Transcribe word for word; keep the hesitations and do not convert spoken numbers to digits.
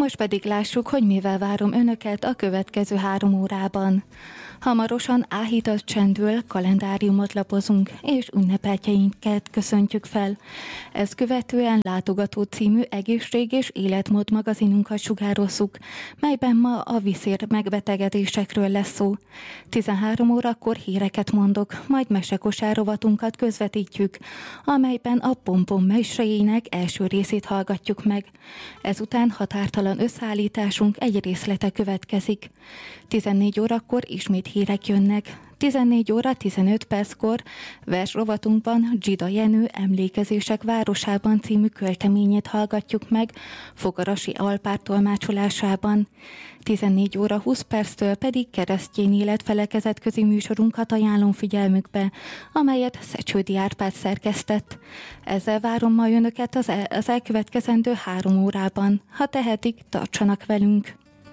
Most pedig lássuk, hogy mivel várom önöket a következő három órában. Hamarosan áhítat csendül, kalendáriumot lapozunk, és ünnepeltjeinket köszöntjük fel. Ezt követően Látogató című egészség- és életmód magazinunkat sugározzuk, melyben ma a viszér megbetegedésekről lesz szó. tizenhárom órakor híreket mondok, majd mesekosár rovatunkat közvetítjük, amelyben a Pompom meséjének első részét hallgatjuk meg. Ezután határtalan összeállításunk egy részlete következik. tizennégy órakor ismét hírek jönnek. tizennégy óra tizenöt perckor versrovatunkban Zsida Jenő Emlékezések városában című költeményét hallgatjuk meg Fogarasi Alpár tolmácsolásában. tizennégy óra húsz perctől pedig Keresztény Élet felekezetközi műsorunkat ajánlom figyelmükbe, amelyet Szecsődi Árpád szerkesztett. Ezzel várom ma önöket az, el- az elkövetkezendő három órában. Ha tehetik, tartsanak velünk!